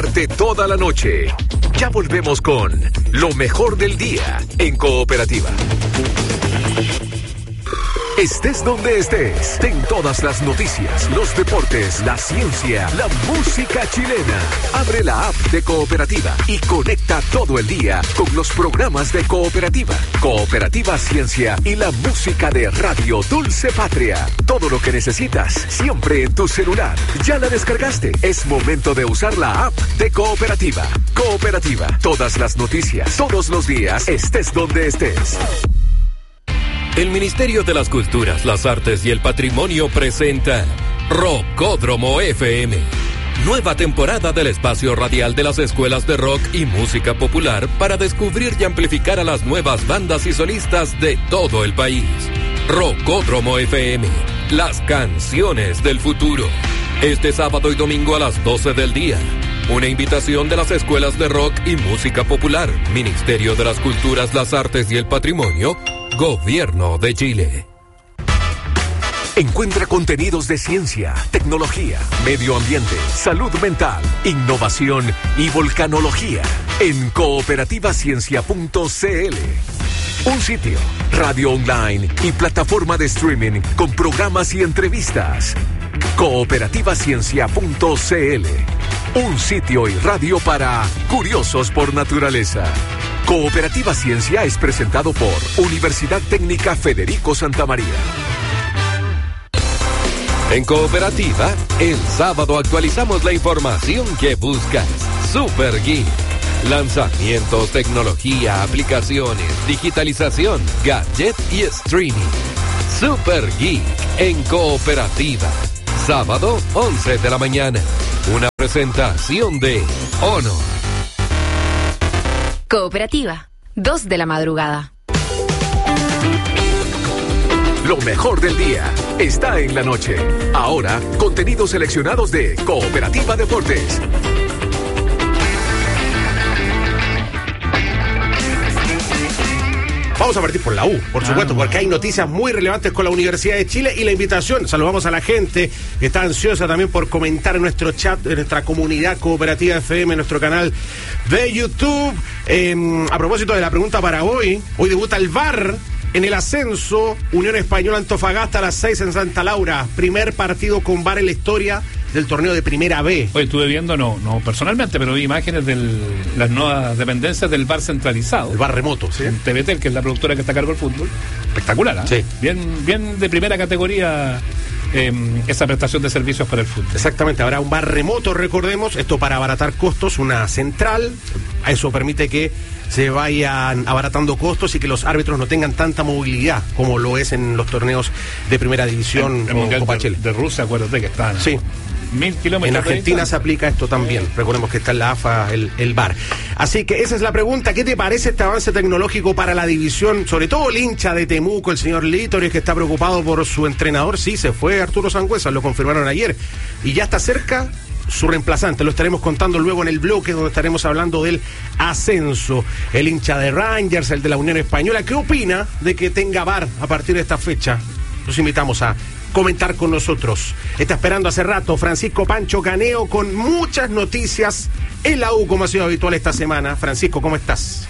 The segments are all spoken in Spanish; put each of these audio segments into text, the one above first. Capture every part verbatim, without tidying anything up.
De toda la noche. Ya volvemos con lo mejor del día en Cooperativa. Estés donde estés, ten todas las noticias, los deportes, la ciencia, la música chilena. Abre la app de Cooperativa y conecta todo el día con los programas de Cooperativa, Cooperativa Ciencia y la música de Radio Dulce Patria. Todo lo que necesitas, siempre en tu celular. ¿Ya la descargaste? Es momento de usar la app de Cooperativa. Cooperativa, todas las noticias, todos los días, estés donde estés. El Ministerio de las Culturas, las Artes y el Patrimonio presenta Rockódromo F M. Nueva temporada del espacio radial de las escuelas de rock y música popular para descubrir y amplificar a las nuevas bandas y solistas de todo el país. Rockódromo F M, las canciones del futuro. Este sábado y domingo a las doce del día. Una invitación de las escuelas de rock y música popular, Ministerio de las Culturas, las Artes y el Patrimonio, Gobierno de Chile. Encuentra contenidos de ciencia, tecnología, medio ambiente, salud mental, innovación y volcanología en cooperativa ciencia punto c l. Un sitio, radio online y plataforma de streaming con programas y entrevistas. cooperativa ciencia punto c l. Un sitio y radio para curiosos por naturaleza. Cooperativa Ciencia es presentado por Universidad Técnica Federico Santa María. En Cooperativa, el sábado actualizamos la información que buscas. Super Geek. Lanzamientos, tecnología, aplicaciones, digitalización, gadget y streaming. Super Geek en Cooperativa. Sábado, once de la mañana. Una presentación de Honor. Cooperativa, dos de la madrugada. Lo mejor del día está en la noche. Ahora, contenidos seleccionados de Cooperativa Deportes. Vamos a partir por la U, por supuesto, porque hay noticias muy relevantes con la Universidad de Chile y la invitación. Saludamos a la gente que está ansiosa también por comentar en nuestro chat, en nuestra comunidad Cooperativa F M, en nuestro canal de YouTube. Eh, a propósito de la pregunta para hoy, hoy debuta el V A R en el ascenso, Unión Española Antofagasta a las seis en Santa Laura. Primer partido con V A R en la historia del torneo de Primera B. Hoy estuve viendo, no no personalmente, pero vi imágenes de las nuevas dependencias del V A R centralizado. El V A R remoto, ¿sí? En T V T, que es la productora que está a cargo del fútbol. Espectacular, ¿eh? Sí. Bien, bien de primera categoría eh, esa prestación de servicios para el fútbol. Exactamente, habrá un V A R remoto, recordemos, esto para abaratar costos, una central. Eso permite que se vayan abaratando costos y que los árbitros no tengan tanta movilidad como lo es en los torneos de Primera División el, el o Copa de, Chile. De Rusia, acuérdate que están. Sí. Mil kilómetros. En Argentina se aplica esto también. Recordemos que está en la A F A el, el V A R. Así que esa es la pregunta. ¿Qué te parece este avance tecnológico para la división? Sobre todo el hincha de Temuco, el señor Lítoris, que está preocupado por su entrenador. Sí, se fue Arturo Sangüesa, lo confirmaron ayer. Y ya está cerca su reemplazante. Lo estaremos contando luego en el bloque donde estaremos hablando del ascenso. El hincha de Rangers, el de la Unión Española. ¿Qué opina de que tenga V A R a partir de esta fecha? Los invitamos a comentar con nosotros. Está esperando hace rato Francisco Pancho Caneo con muchas noticias en la U, como ha sido habitual esta semana. Francisco, ¿cómo estás?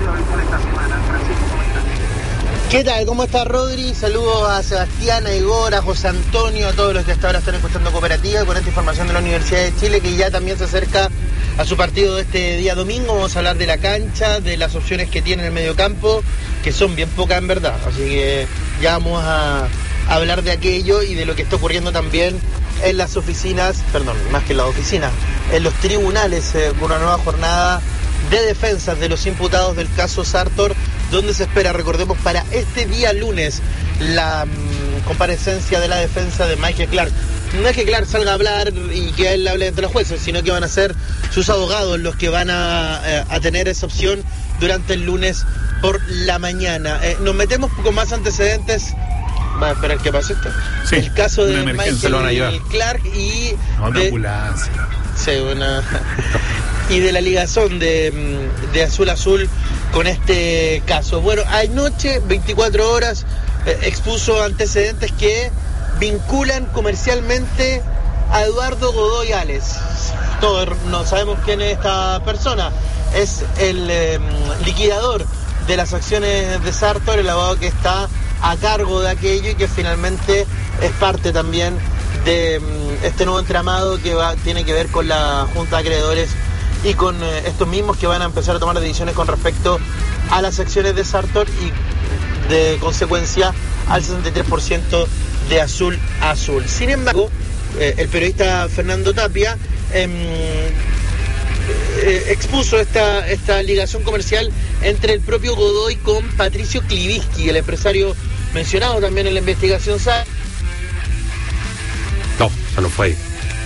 ¿Qué tal? ¿Cómo está Rodri? Saludos a Sebastián, a Igor, a José Antonio, a todos los que hasta ahora están escuchando Cooperativa con esta información de la Universidad de Chile, que ya también se acerca a su partido de este día domingo. Vamos a hablar de la cancha, de las opciones que tiene en el mediocampo, que son bien pocas en verdad. Así que ya vamos a hablar de aquello y de lo que está ocurriendo también en las oficinas, perdón, más que en las oficinas, en los tribunales, eh, por una nueva jornada de defensas de los imputados del caso Sartor, donde se espera, recordemos, para este día lunes, la mmm, comparecencia de la defensa de Michael Clark. No es que Clark salga a hablar y que él hable entre los jueces, sino que van a ser sus abogados los que van a, eh, a tener esa opción durante el lunes por la mañana. Eh, nos metemos con más antecedentes. Va a esperar que pase esto. Sí, el caso de Michael Clark y no, una de, ambulancia. Sí, una y de la ligazón de, de Azul Azul con este caso. Bueno, anoche, veinticuatro horas, eh, expuso antecedentes que vinculan comercialmente a Eduardo Godoy Ales. todos no sabemos quién es esta persona. Es el eh, liquidador de las acciones de Sartor, el abogado que está a cargo de aquello y que finalmente es parte también de um, este nuevo entramado que va, tiene que ver con la Junta de Acreedores y con eh, estos mismos que van a empezar a tomar decisiones con respecto a las acciones de Sartor y de consecuencia al sesenta y tres por ciento de Azul Azul. Sin embargo, eh, el periodista Fernando Tapia eh, eh, expuso esta, esta ligación comercial entre el propio Godoy con Patricio Kliviski, el empresario mencionado también en la investigación. No, eso no fue ahí.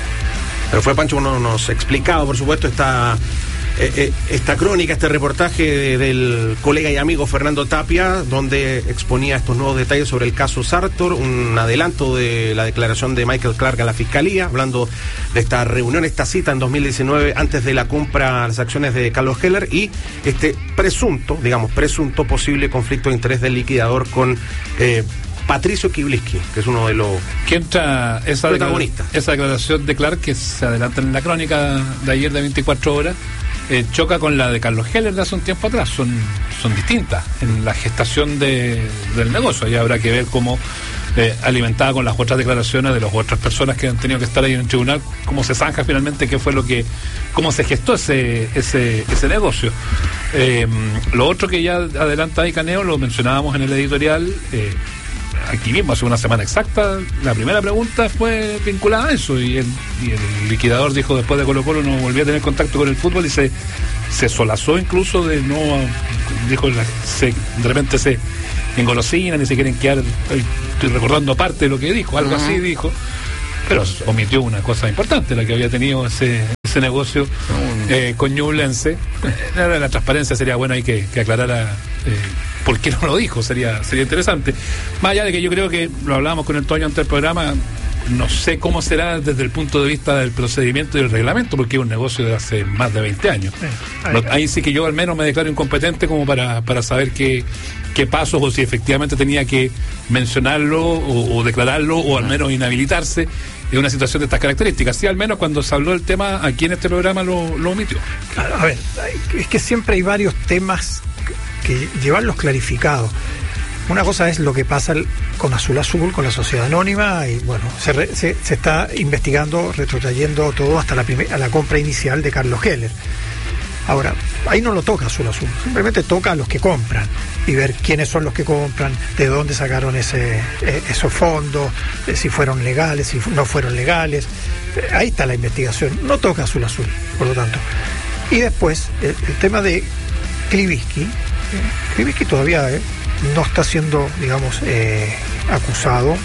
Pero fue Pancho, uno nos explicado, por supuesto, esta, eh, eh, esta crónica, este reportaje de, del colega y amigo Fernando Tapia, donde exponía estos nuevos detalles sobre el caso Sartor, un adelanto de la declaración de Michael Clark a la Fiscalía, hablando de esta reunión, esta cita en dos mil diecinueve, antes de la compra a las acciones de Carlos Heller, y este presunto, digamos, presunto posible conflicto de interés del liquidador con Eh, Patricio Kliviski, que es uno de los que entra esa protagonistas. Declara- esa declaración de Clark, que se adelanta en la crónica de ayer de veinticuatro horas, eh, choca con la de Carlos Heller de hace un tiempo atrás. Son, son distintas en la gestación de, del negocio. Ahí habrá que ver cómo, eh, alimentada con las otras declaraciones de las otras personas que han tenido que estar ahí en el tribunal, cómo se zanja finalmente qué fue lo que, cómo se gestó ese, ese, ese negocio. Eh, lo otro que ya adelanta ahí Caneo, lo mencionábamos en el editorial, eh, aquí mismo hace una semana exacta, la primera pregunta fue vinculada a eso y el, y el liquidador dijo después de Colo Colo no volvía a tener contacto con el fútbol y se, se solazó incluso de no, dijo, la, se, de repente se engolosinan y se quieren quedar, estoy recordando parte de lo que dijo, algo uh-huh. así dijo, pero omitió una cosa importante, la que había tenido ese, ese negocio uh-huh. eh, con Ñublense. La, la transparencia sería bueno ahí que, que aclarara eh, por qué no lo dijo, sería sería interesante. Más allá de que yo creo que lo hablábamos con el Toño antes del programa, no sé cómo será desde el punto de vista del procedimiento y del reglamento, porque es un negocio de hace más de veinte años. Sí, ahí, ahí sí que yo al menos me declaro incompetente como para, para saber qué, qué pasos o si efectivamente tenía que mencionarlo o, o declararlo o al menos inhabilitarse en una situación de estas características. Sí, al menos cuando se habló del tema aquí en este programa lo, lo omitió. Claro, a ver, es que siempre hay varios temas que llevarlos clarificados. Una cosa es lo que pasa con Azul Azul, con la sociedad anónima, y bueno, se, re, se, se está investigando, retrotrayendo todo hasta la, primer, a la compra inicial de Carlos Heller. Ahora, ahí no lo toca Azul Azul, simplemente toca a los que compran y ver quiénes son los que compran, de dónde sacaron ese, eh, esos fondos, eh, si fueron legales, si no fueron legales. Eh, ahí está la investigación, no toca Azul Azul, por lo tanto. Y después, el, el tema de Kliviski, eh, Kliviski todavía eh, no está siendo, digamos, eh, acusado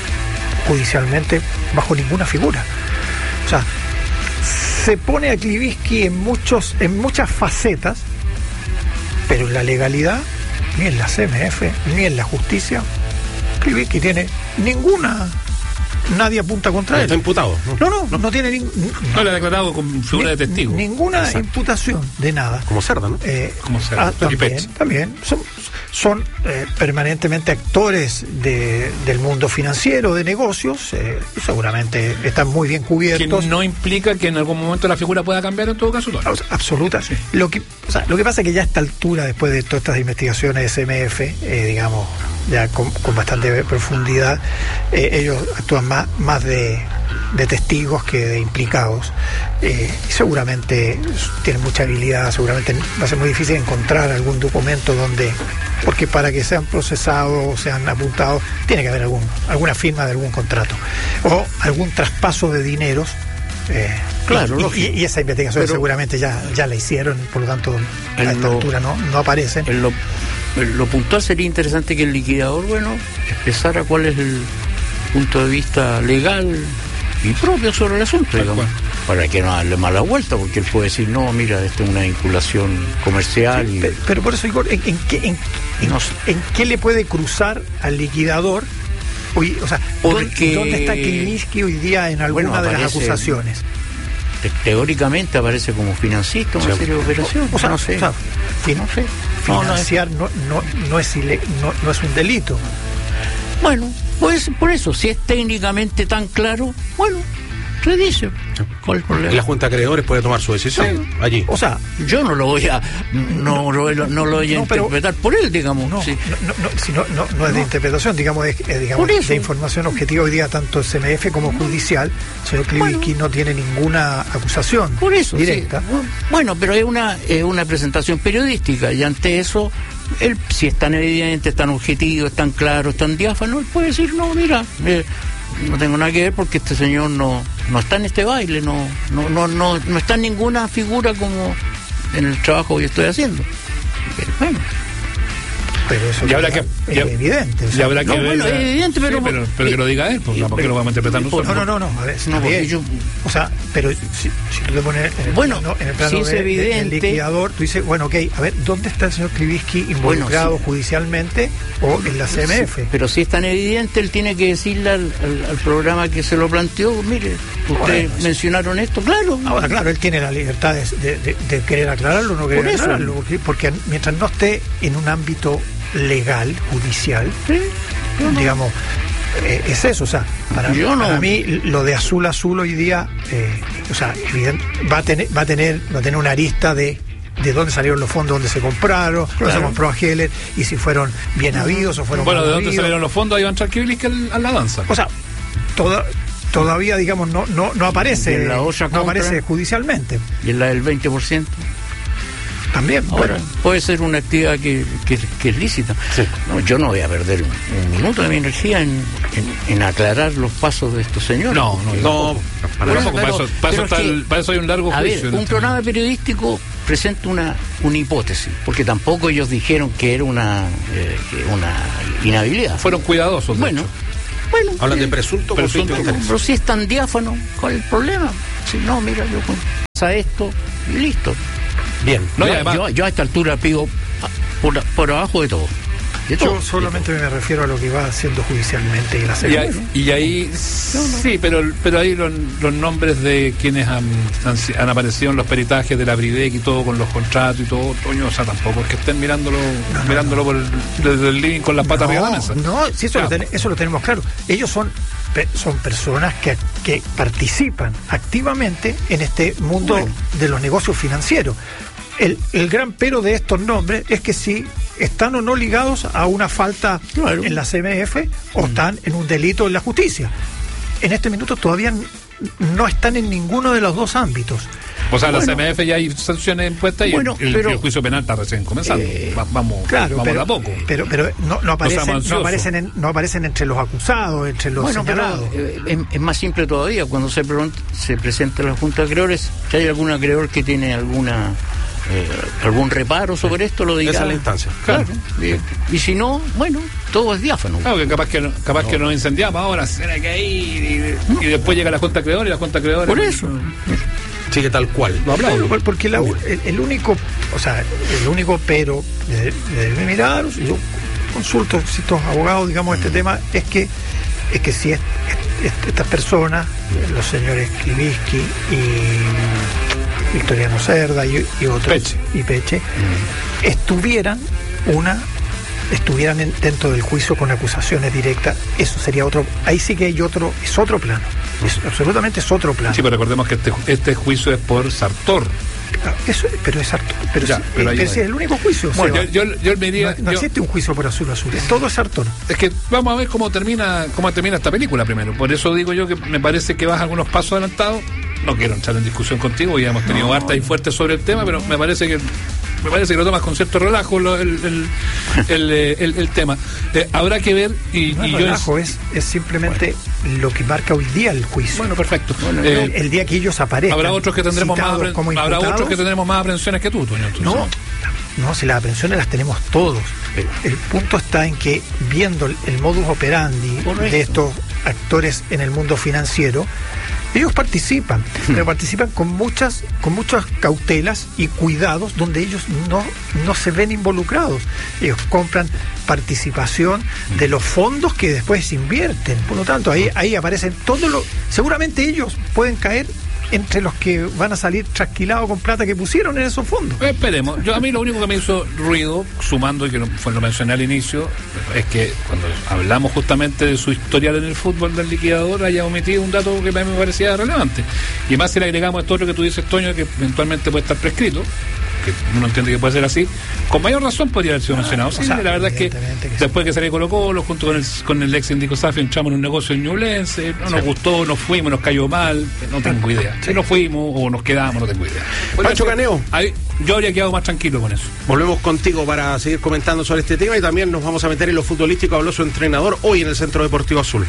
judicialmente bajo ninguna figura. O sea, se pone a Kliviski en muchos, en muchas facetas, pero en la legalidad, ni en la C M F, ni en la justicia, Kliviski tiene ninguna. Nadie apunta contra él. Está imputado. No, no, no, no tiene ningún. No, no le ha declarado con figura ni, de testigo. Ninguna Exacto. imputación de nada. Como Cerda, ¿no? Eh, Como Cerda. Ah, también, también. Son, son eh, permanentemente actores de, del mundo financiero, de negocios. Eh, seguramente están muy bien cubiertos. Que no implica que en algún momento la figura pueda cambiar en todo caso. No. Absoluta. Sí. Lo que, o sea, lo que pasa es que ya a esta altura, después de todas estas investigaciones de C M F, eh, digamos, ya con, con bastante profundidad, eh, ellos actúan más, más de, de testigos que de implicados, eh, y seguramente tienen mucha habilidad, seguramente va a ser muy difícil encontrar algún documento donde, porque para que sean procesados o sean apuntados tiene que haber algún, alguna firma de algún contrato o algún traspaso de dineros. Eh, claro, y, y, y esa investigación pero, seguramente ya, ya la hicieron, por lo tanto a esta lo, altura no, no aparecen. En lo, en lo puntual sería interesante que el liquidador, bueno, expresara cuál es el punto de vista legal y propio sobre el asunto, digamos, para que no darle mala vuelta, porque él puede decir, no, mira, esto es una vinculación comercial. Sí, y... pero, pero por eso, Igor, ¿en, en, qué, en, en, no sé. ¿en qué le puede cruzar al liquidador? Hoy, o sea, porque... ¿dónde está Kliviski hoy día en alguna bueno, aparece, de las acusaciones? Teóricamente aparece como financista, una o sea, serie de operaciones. O sea, no sé. O sea, fin, no sé. Financiar no, no, no, es ile, no, no es un delito. Bueno, pues por eso, si es técnicamente tan claro, bueno, Usted dice, ¿cuál es el problema? Y la Junta de Acreedores puede tomar su decisión sí. allí. O sea, yo no lo voy a no, no, no lo voy a no, interpretar pero, por él, digamos. No, sí. no, no, si no, no, no es de interpretación, digamos, es, es digamos, de información objetiva hoy día, tanto C M F como judicial. El señor Krivitsky bueno, no tiene ninguna acusación por eso, directa. Sí. Bueno, pero es una, es una presentación periodística y ante eso, él, si es tan evidente, es tan objetivo, es tan claro, es tan diáfano, él puede decir, no, mira, eh, no tengo nada que ver porque este señor no, no está en este baile, no, no, no, no, no está en ninguna figura como en el trabajo que estoy haciendo. Pero, bueno. Pero eso y habrá que, es ya, evidente. O sea, y habrá que no, bueno, es evidente, pero, sí, pero, pero que lo diga él, porque ¿por qué lo vamos a interpretar nosotros? No, no, no, no, a ver, no bien. Yo, o sea, pero si, si tú te pones en el bueno, plano, en el plano si es de, evidente, de, del liquidador, tú dices, bueno, ok, a ver, ¿dónde está el señor Krivitsky involucrado bueno, sí. judicialmente o en la C M F? Sí, pero si es tan evidente, él tiene que decirle al, al, al programa que se lo planteó, mire, ustedes bueno, mencionaron sí. esto, claro. Ahora, claro, él tiene la libertad de, de, de, de querer aclararlo o no querer Por aclararlo, porque, porque mientras no esté en un ámbito legal, judicial, ¿sí? no. digamos, eh, es eso, o sea, para, no. para mí lo de azul azul hoy día, eh, o sea, evidente, va a tener, va a tener, va a tener una arista de de dónde salieron los fondos, dónde se compraron, claro. dónde se compró a Heller y si fueron bien habidos o fueron bueno, mal de dónde habidos. salieron los fondos, ahí va a entrar Krivitsky a la danza. O sea, toda todavía, digamos, no no no aparece, la otra no compra, aparece judicialmente. Y en la del veinte por ciento. También, ahora, bueno. puede ser una actividad que, que, que es lícita. Sí. No, yo no voy a perder un, un minuto de mi energía en, en, en aclarar los pasos de estos señores. No, no, no. Para, bueno, para, eso, para, eso está el, para eso hay un largo a juicio. A ver, un programa periodístico presenta una, una hipótesis, porque tampoco ellos dijeron que era una, eh, una inhabilidad. Fueron cuidadosos. Bueno, bueno. Hablan eh, de presunto conflicto de interés. Pero si es tan diáfano, ¿cuál es el problema? Si no, mira, yo pasa esto y listo. Bien. No, yo, además, yo, yo a esta altura pido por, por abajo de todo. De todo yo solamente de todo. Me refiero a lo que va haciendo judicialmente y la y, ahí, y ahí sí, pero pero ahí los, los nombres de quienes han, han, han aparecido en los peritajes de la Bridec y todo con los contratos y todo, Toño, o sea, tampoco es que estén mirándolo no, no, mirándolo no. Por el, desde el living con las patas arriba de la mesa. No, sí, eso, claro. lo ten, eso lo tenemos claro. Ellos son son personas que, que participan activamente en este mundo bueno. de los negocios financieros. El, el gran pero de estos nombres es que si están o no ligados a una falta claro. en la C M F o mm. están en un delito en la justicia. En este minuto todavía no están en ninguno de los dos ámbitos. O sea, bueno, la C M F ya hay sanciones impuestas y bueno, el, pero, el juicio penal está recién comenzando. Eh, Va, vamos claro, vamos pero, de a poco. Pero, pero no, no, aparecen, no, no, aparecen en, no aparecen entre los acusados, entre los bueno, señalados. Pero, eh, es, es más simple todavía. Cuando se, se presenta la Junta de Acreedores, si hay algún acreedor que tiene alguna... Eh, algún reparo sobre esto, lo dirá. Esa es la instancia. Claro. claro. Y, y si no, bueno, todo es diáfano. Claro, que capaz que, no, capaz no. que nos incendiamos ahora, será que ahí y, y después llega la Junta Acreedora y la Junta Acreedora. Por eso. Sigue tal cual. No hablamos. Claro, porque la, el, el único, o sea, el único pero de, de, de mi mirada, yo consulto a estos abogados, digamos, este tema, es que es que si es, es, es, estas personas, los señores Krivitsky y Victoriano Cerda y, y otros Peche. y Peche mm. estuvieran una estuvieran en, dentro del juicio con acusaciones directas, eso sería otro, ahí sí que hay otro, es otro plano, es, absolutamente es otro plano. Sí, pero recordemos que este, este juicio es por Sartor. Eso, pero es Sartor, pero, ya, sí, pero es, es el único juicio. Bueno, yo, yo, yo me diría, no, no yo, existe un juicio por azul azul, todo es Sartor. Es que vamos a ver cómo termina, cómo termina esta película primero. Por eso digo yo que me parece que vas algunos pasos adelantados. No quiero entrar en discusión contigo, ya hemos tenido no. hartas y fuertes sobre el tema, pero me parece que me parece que lo tomas con cierto relajo lo, el, el, el, el, el tema. Eh, habrá que ver y, no y es relajo, yo es, es simplemente bueno. lo que marca hoy día el juicio. Bueno, perfecto. Bueno, eh, el, el día que ellos aparezcan. Habrá otros que tendremos más apre- habrá otros que tendremos más aprensiones que tú, Toño. No, no, si las aprensiones las tenemos todos. El, el punto está en que viendo el, el modus operandi Correcto. de estos actores en el mundo financiero, ellos participan, hmm. pero participan con muchas, con muchas cautelas y cuidados donde ellos no, no se ven involucrados. Ellos compran participación de los fondos que después invierten. Por lo tanto, ahí, ahí aparecen todos los. Seguramente ellos pueden caer entre los que van a salir trasquilados con plata que pusieron en esos fondos. Esperemos. Yo a mí lo único que me hizo ruido, sumando, y que fue lo mencioné al inicio, es que cuando hablamos justamente de su historial en el fútbol del liquidador haya omitido un dato que a mí me parecía relevante. Y más si le agregamos esto otro que tú dices, Toño, que eventualmente puede estar prescrito, que uno entiende que puede ser así, con mayor razón podría haber sido ah, mencionado. Sí, o sea, la verdad es que, que después sí. que salió Colo Colo, junto con el, con el ex Indico Safi, entramos en un negocio en Ñublense, no nos sí. gustó, nos fuimos, nos cayó mal, no tengo idea. Sí. Si nos fuimos o nos quedamos, no tengo idea. Pancho Caneo, ahí, yo habría quedado más tranquilo con eso. Volvemos contigo para seguir comentando sobre este tema y también nos vamos a meter en lo futbolístico. Habló su entrenador hoy en el Centro Deportivo Azul.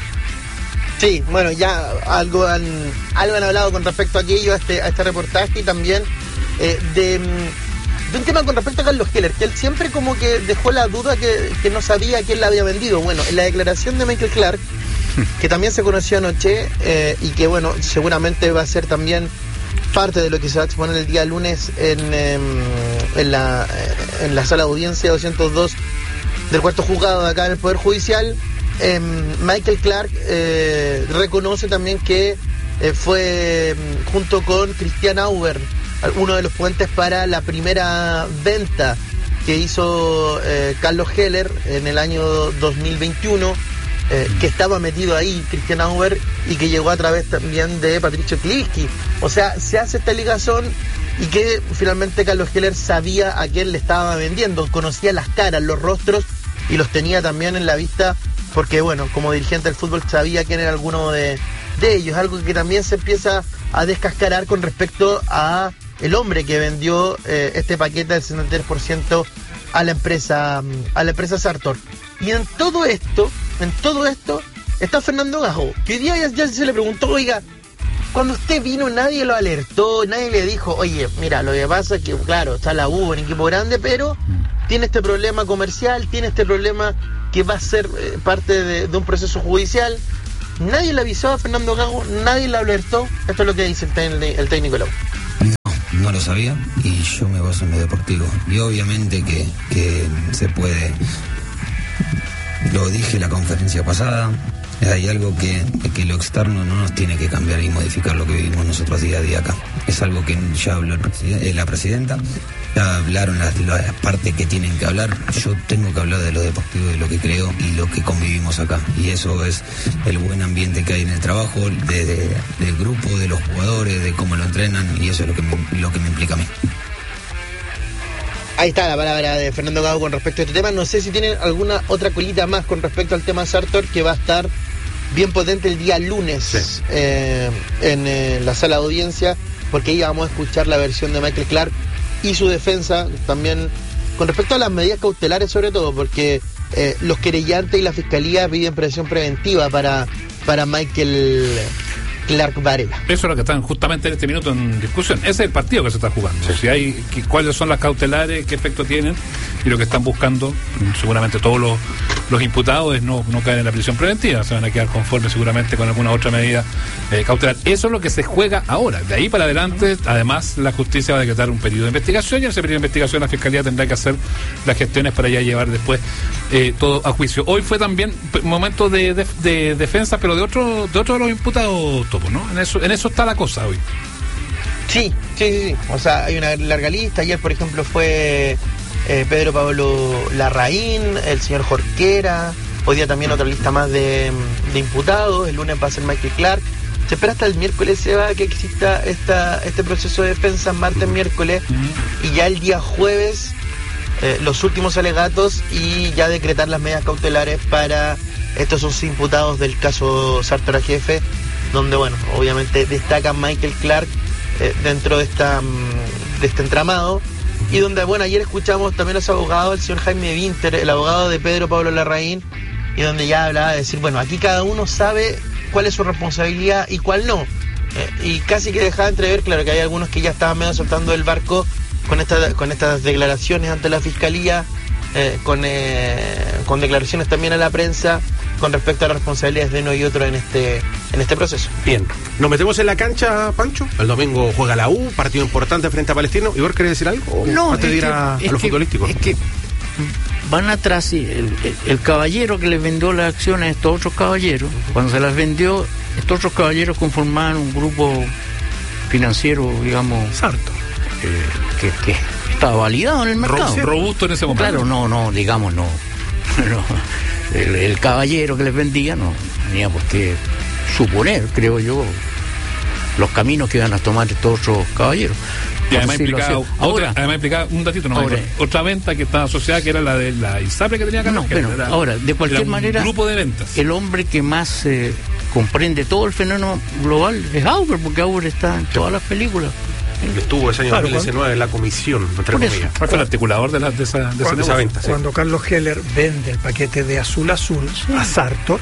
Sí, bueno, ya algo han, algo han hablado con respecto a aquello, a este, a este reportaje y también eh, de, de un tema con respecto a Carlos Heller, que él siempre como que dejó la duda que, que no sabía quién la había vendido. Bueno, en la declaración de Michael Clark, que también se conoció anoche eh, y que bueno, seguramente va a ser también parte de lo que se va a exponer el día lunes en, eh, en, la, en la sala de audiencia doscientos dos del cuarto juzgado de acá en el Poder Judicial. Eh, Michael Clark eh, reconoce también que eh, fue junto con Christian Auber uno de los puentes para la primera venta que hizo eh, Carlos Heller en el año dos mil veintiuno, eh, que estaba metido ahí Christian Auber y que llegó a través también de Patricio Kliski. O sea, se hace esta ligación y que finalmente Carlos Heller sabía a quién le estaba vendiendo, conocía las caras, los rostros y los tenía también en la vista, porque bueno, como dirigente del fútbol sabía quién era alguno de, de ellos, algo que también se empieza a descascarar con respecto a el hombre que vendió eh, este paquete del setenta y tres por ciento a la empresa a la empresa Sartor. Y en todo esto, en todo esto está Fernando Gago, que hoy día ya, ya se le preguntó, oiga, cuando usted vino nadie lo alertó, nadie le dijo, oye, mira, lo que pasa es que claro, está la U en equipo grande, pero tiene este problema comercial, tiene este problema que va a ser eh, parte de, de un proceso judicial. Nadie le avisó a Fernando Gago, nadie le alertó. Esto es lo que dice el, ten, el técnico de la U. No, no lo sabía y yo me baso en lo deportivo. Y obviamente que, que se puede, lo dije en la conferencia pasada, hay algo que, que lo externo no nos tiene que cambiar y modificar lo que vivimos nosotros día a día acá. Es algo que ya habló el presidente, la presidenta, ya hablaron las, las partes que tienen que hablar. Yo tengo que hablar de lo deportivo, de lo que creo y lo que convivimos acá. Y eso es el buen ambiente que hay en el trabajo, de, de, del grupo, de los jugadores, de cómo lo entrenan, y eso es lo que me, lo que me implica a mí. Ahí está la palabra de Fernando Gago con respecto a este tema. No sé si tienen alguna otra colita más con respecto al tema Sartor, que va a estar bien potente el día lunes sí. eh, en eh, la sala de audiencia, porque ahí vamos a escuchar la versión de Michael Clark y su defensa también con respecto a las medidas cautelares, sobre todo porque eh, los querellantes y la fiscalía piden prisión preventiva para, para Michael Clark Varela. Eso es lo que están justamente en este minuto en discusión. Ese es el partido que se está jugando. Sí. Si hay, que, cuáles son las cautelares, qué efecto tienen, y lo que están buscando, seguramente todos los, los imputados, es no, no caer en la prisión preventiva. Se van a quedar conformes seguramente con alguna otra medida eh, cautelar. Eso es lo que se juega ahora. De ahí para adelante, además, la justicia va a decretar un periodo de investigación, y en ese periodo de investigación la fiscalía tendrá que hacer las gestiones para ya llevar después eh, todo a juicio. Hoy fue también momento de, de, de defensa, pero de otro de otro de los imputados, ¿no? En eso, en eso está la cosa hoy. Sí, sí, sí, sí. O sea, hay una larga lista. Ayer, por ejemplo, fue eh, Pedro Pablo Larraín, el señor Jorquera. Hoy día también otra lista más de, de imputados. El lunes va a ser Michael Clark. Se espera hasta el miércoles, Seba, que exista esta, este proceso de defensa, martes, miércoles. Uh-huh. Y ya el día jueves, eh, los últimos alegatos y ya decretar las medidas cautelares para estos once imputados del caso Sartor A G F, donde, bueno, obviamente destaca Michael Clark eh, dentro de esta de este entramado, y donde, bueno, ayer escuchamos también a su abogado, el señor Jaime Winter, el abogado de Pedro Pablo Larraín, y donde ya hablaba de decir, bueno, aquí cada uno sabe cuál es su responsabilidad y cuál no, eh, y casi que dejaba entrever, claro, que hay algunos que ya estaban medio soltando el barco con, esta, con estas declaraciones ante la fiscalía, eh, con, eh, con declaraciones también a la prensa con respecto a las responsabilidades de uno y otro en este en este proceso. Bien, nos metemos en la cancha, Pancho. El domingo juega la U, partido importante frente a Palestino. ¿Igor quiere decir algo? No, antes de ir que, a, a lo que, futbolístico. Es que van atrás, el, el, el caballero que les vendió las acciones a estos otros caballeros, cuando se las vendió, estos otros caballeros conformaban un grupo financiero, digamos, Sartor, eh, que, que estaba validado en el mercado. Robusto en ese momento. Claro, no, no, digamos, no. no el, el caballero que les vendía no tenía por qué suponer, creo yo, los caminos que iban a tomar estos otros caballeros. Y además implicaba, ahora, otra, además implicaba un datito, no, ahora, otra venta que estaba asociada, que era la de la ISAPRE que tenía Carlos no, bueno, era, ahora, de cualquier un manera, grupo de ventas. El hombre que más eh, comprende todo el fenómeno global es Auber, porque Auber está en todas las películas. Estuvo ese año claro, dos mil diecinueve en la comisión, entre comillas. Fue el articulador de, la, de esa, de cuando, esa venta. Sí. Cuando Carlos Heller vende el paquete de Azul Azul sí. a Sartor,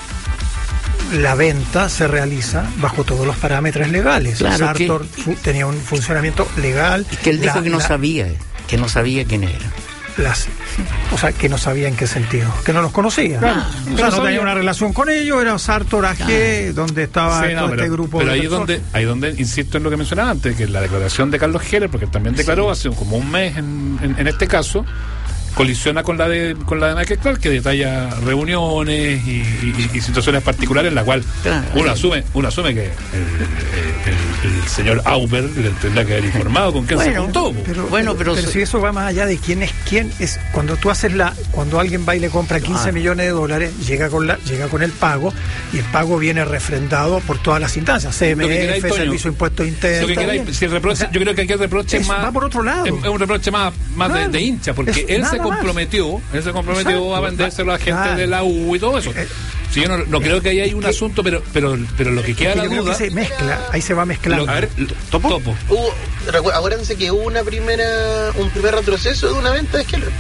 la venta se realiza bajo todos los parámetros legales. Claro, Sartor que, fu- tenía un funcionamiento legal. Y que él dijo la, que no la, sabía, que no sabía quién era. Las, o sea, que no sabía en qué sentido, que no los conocía. Claro, o sea, no tenía una relación con ellos, era Sartor A G, claro. donde estaba sí, no, todo pero, este grupo. Pero de ahí es donde, ahí donde insisto en lo que mencionaba antes, que la declaración de Carlos Heller, porque también declaró sí. hace como un mes en, en, en este caso, colisiona con la de con la de Michael Clark, que detalla reuniones y, y, y situaciones particulares en la cual claro, uno asume uno asume que el, el, el, el señor Auber le tendrá que haber informado con quién bueno, se juntó. Pero, bueno, pero, pero, pero si eso va más allá de quién es quién, es cuando tú haces la cuando alguien va y le compra quince ah. millones de dólares, llega con la llega con el pago y el pago viene refrendado por todas las instancias, C M F, Servicio de Impuestos Internos. Si el reproche, o sea, yo creo que aquí el reproche es más va por otro lado. Es, es un reproche más, más claro, de, de hincha, porque es, él se comprometió, más. él se comprometió Exacto. a vendérselo a gente claro. de la U y todo eso. Eh, sí, yo no, no creo que ahí hay un asunto, pero pero pero lo que queda la duda. Se mezcla, ahí se va mezclando. Lo, a ver, topo. topo. Hubo, acuérdense que hubo una primera, un primer retroceso de una venta de Heller.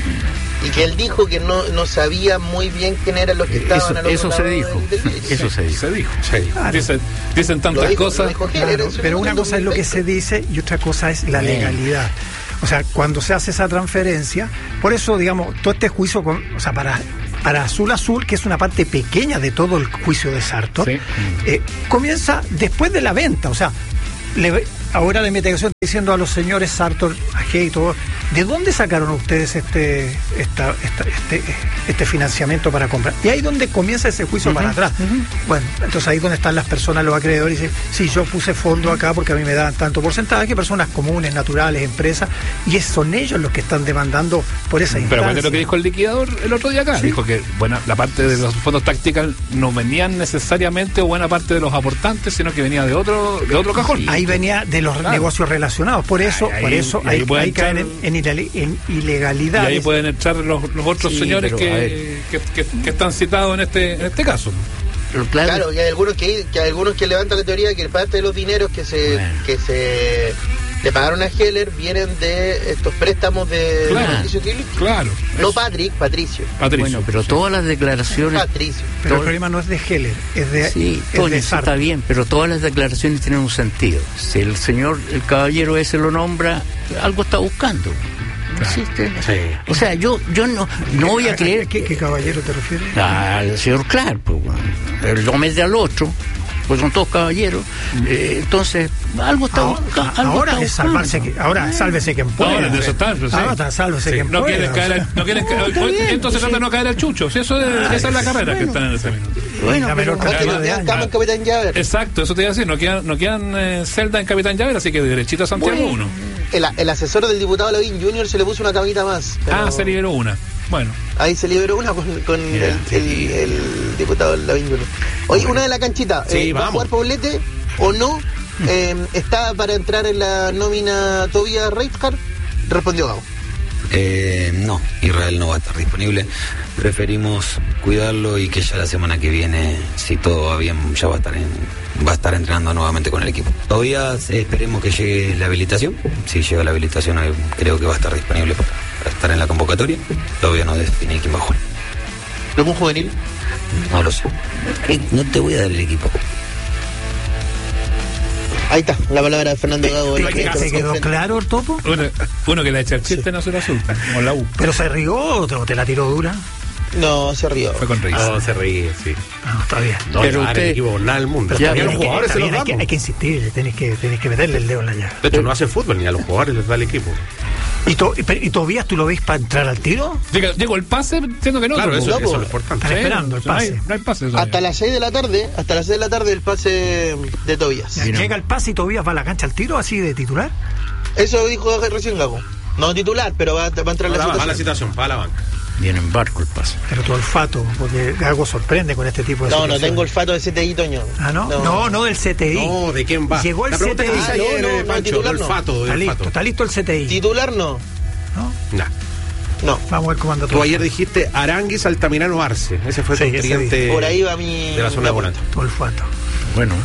Y que él dijo que no, no sabía muy bien quién eran los que estaban eso, al otro eso lado se dijo. Del, del eso se dijo. Se dijo. Se dijo. Claro. Dicen, dicen tantas dijo, cosas. Heller, claro, pero una cosa es lo que se dice y otra cosa es la legalidad. O sea, cuando se hace esa transferencia, por eso, digamos, todo este juicio, con, o sea, para, para Azul Azul, que es una parte pequeña de todo el juicio de Sartor, sí. eh, comienza después de la venta. O sea, le, ahora la investigación está diciendo a los señores Sartor, A G y todo, ¿de dónde sacaron ustedes este esta, esta, este este financiamiento para comprar? Y ahí es donde comienza ese juicio uh-huh, para atrás. Uh-huh. Bueno, entonces ahí es donde están las personas, los acreedores, y dicen, sí, yo puse fondo acá porque a mí me dan tanto porcentaje, personas comunes, naturales, empresas, y es, son ellos los que están demandando por esa instancia. Pero bueno, lo que dijo el liquidador el otro día acá, ¿sí? Dijo que bueno, la parte de los fondos Tactical no venían necesariamente o buena parte de los aportantes, sino que venía de otro de otro cajón. Sí, ahí venía de los claro. negocios relacionados, por eso, ahí, por eso ahí, ahí, ahí caen en, en, en ilegalidad. Y ahí pueden echar los, los otros sí, señores que, que, que, que están citados en este en este caso. Pero claro, claro, que hay algunos que, que hay algunos que levantan la teoría que parte de los dineros que se bueno. que se le pagaron a Heller vienen de estos préstamos de claro, Patricio Kirchner. Claro. No es... Patrick, Patricio. Patricio. Bueno, pero sí. todas las declaraciones. Patricio. Pero todo... el problema no es de Heller, es de. Sí, es Toño, de está bien, pero todas las declaraciones tienen un sentido. Si el señor, el caballero ese lo nombra, algo está buscando. ¿Existe? Sí. O sea, yo yo no no voy a creer. ¿Qué, qué caballero te refieres? Al señor Clark, pues, el hombre del otro. Pues son todos caballeros, eh, entonces algo está buscando. Ahora es salvarse, que, ahora sálvese quien pueda. Ahora, eso está, sí. ahora sálvese sí. quien no pueda. Quieren caer al, no quieren caer, no, entonces trata de no caer al chucho. Si eso es, ah, esa es la carrera bueno, que están en ese minuto. Bueno, la pero no quedan cama en Capitán Llaver. Exacto, eso te iba a decir, no quedan, no quedan eh, celda en Capitán Llaver, así que derechito a Santiago bueno, uno. El, el asesor del diputado Lavín junior se le puso una camita más. Ah, se liberó una. Bueno. Ahí se liberó una con, con yeah, el, sí. el, el diputado Lavín junior Oye, una de la canchita. Sí, eh, ¿va a jugar Poblete o no? Eh, ¿Está para entrar en la nómina Tobias Reitjar? Respondió Gabo. Eh, no, Israel no va a estar disponible. Preferimos cuidarlo y que ya la semana que viene, si todo va bien, ya va a estar en, va a estar entrenando nuevamente con el equipo. Todavía eh, esperemos que llegue la habilitación. Si llega la habilitación, eh, creo que va a estar disponible para, para estar en la convocatoria. Todavía no define quién va a jugar. ¿Algún juvenil? No lo sé. Eh, no te voy a dar el equipo. Ahí está, la palabra de Fernando Gago. ¿Se quedó claro el topo? Uno, uno que le echa el chiste sí. no se lo asusta, como la U. ¿Pero se rió o te, o te la tiró dura? No, se rió. Fue con risa. No, se ríe, sí. No, está bien. No, pero usted... usted... el equipo, nada del mundo. Pero ya, a los jugadores que, se los bien, hay, que, hay que insistir, tenés que, tenés que meterle el dedo en la llaga. De hecho, no hacen fútbol, ni a los jugadores les da el equipo. ¿Y, to, y, y Tobías tú lo ves para entrar al tiro? Llega, llegó el pase, entiendo que no. Claro, eso, no, eso es lo importante. Están esperando el pase. No hay, no hay pase todavía. Hasta las seis de la tarde, hasta las seis de la tarde el pase de Tobías. Ya, llega el pase y Tobías va a la cancha al tiro, así de titular. Eso dijo recién Gago. No titular, pero va, va a entrar Va la, la, situación. va la situación, para la banca. Viene en barco el pase. Pero tu olfato, porque algo sorprende con este tipo de No, situaciones. no tengo olfato de C T I, Toño. Ah, ¿no? No, No, no del C T I. No, ¿de quién va? Llegó el la pregunta C T I. que hice Ah, no, ayer, no, eh, no, Pancho, titular del no. olfato, del Está listo, olfato. está listo el C T I. Titular no. ¿No? Nah. No. Vamos a ver cómo anda Tú todo. ayer dijiste Aranguis, Altamirano, Arce. Ese fue Sí, tu ese cliente Por ahí va mi. de la zona de mi volante. Tu olfato. Bueno.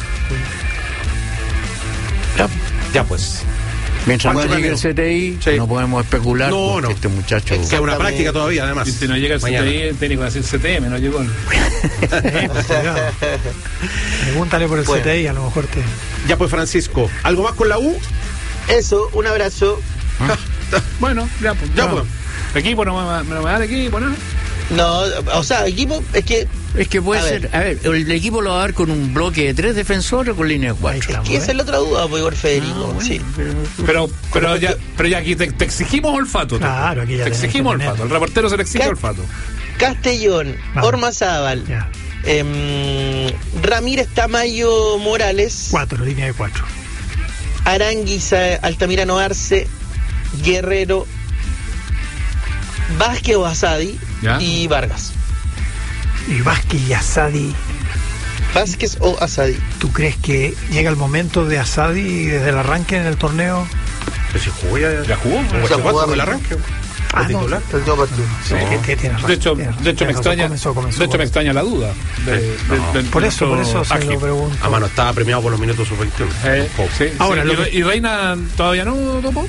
Ya, Ya pues. mientras no Pancho llegue el Caneo. C T I, Sí. no podemos especular No, porque no. este muchacho... Que es una Exactamente. práctica todavía, además. Y si no llega el Mañana. C T I, el técnico va a decir C T M, no llegó. Cuidado. Pregúntale por el Bueno. C T I, a lo mejor te... Ya pues, Francisco. ¿Algo más con la U? Eso, un abrazo. Bueno, ya pues. Ya no. pues. Equipo, no me, me, me va a dar equipo, ¿no? No, o sea, equipo, es que. Es que puede A ser... ver. A ver, el equipo lo va a dar con un bloque de tres defensores o con línea de Ahí cuatro. estamos, Que esa ¿eh? es la otra duda, pues, Igor Federico. Ah, bueno, Sí. pero- Pero, pero, ya, pero ya aquí te, te exigimos olfato. tú. Claro, aquí ya Te tenés que exigimos tener. olfato. El reportero se le exige ¿Qué? olfato. Castellón, Vamos. Ormazábal, Ya. em, Ramírez Tamayo Morales, Cuatro, línea de cuatro. Aranguiza, Altamirano Arce, Guerrero, Vázquez o Asadi Ya. y Vargas. Y Vázquez y Asadi, Vázquez o Asadi. ¿tú crees que llega el momento de Asadi desde el arranque en el torneo? Pues si jugó ya. ¿Ya jugó? Jugó Ya hace jugó cuatro del a- arranque. Ah, ¿El no. titular? El último partido. Sí, que- que tienes razón, De hecho, tienes- de hecho me tienes razón, extraña, comenzó, comenzó. de hecho me extraña la duda. De, de- del- Por eso, por eso se Ágil. lo pregunto. A mano, estaba premiado por los minutos sub veintiuno. Eh, sí, Ahora, sí. lo ¿Y, que- ¿Y Reina todavía no topó?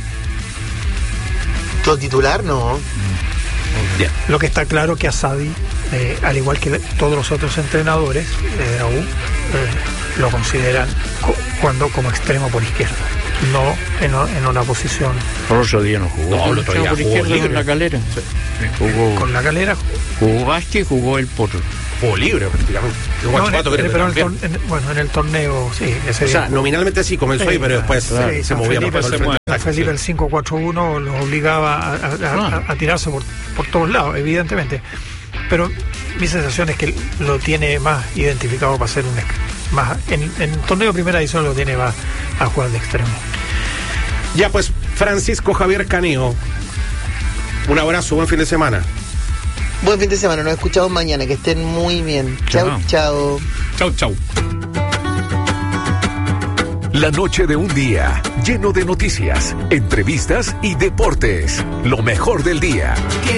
¿Todo titular? No. Bien. Lo que está claro que Asadi, eh, al igual que todos los otros entrenadores de la U, eh, lo consideran co- jugando como extremo por izquierda, no en, o- en una posición El otro día no jugó. No, el otro día por jugó izquierda libre. en la calera. Jugó, con la calera. jugó Vázquez, jugó el por... Jugó libre prácticamente. Igual No, en el- Chupato, creo que pero en el también. tor- en- bueno, en el torneo, sí, ese O sea, día. nominalmente sí comenzó Sí, ahí, pero después claro, se- sí, se San movía Felipe para se el frente. mueve. San Felipe el cinco cuatro uno los obligaba a, a- a- a- a tirarse por, por todos lados, evidentemente. Pero mi sensación es que lo tiene más identificado para ser un ex- más en, en torneo de primera edición lo tiene más a jugar de extremo. Ya pues, Francisco Javier Caneo. Un abrazo, buen fin de semana. Buen fin de semana, nos escuchamos mañana, que estén muy bien. Chao, Chao. chao. Chau, chau. La noche de un día lleno de noticias, entrevistas y deportes. Lo mejor del día.